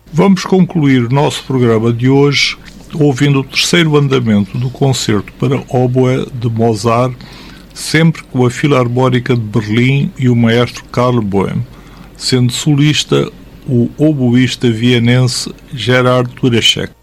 Vamos concluir o nosso programa de hoje ouvindo o terceiro andamento do concerto para óboé de Mozart, sempre com a Filarmónica de Berlim e o maestro Karl Böhm, sendo solista o oboísta vienense Gerard Tureček.